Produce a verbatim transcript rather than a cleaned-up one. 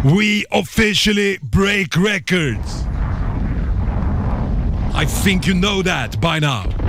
We officially break records. I think you know that by now.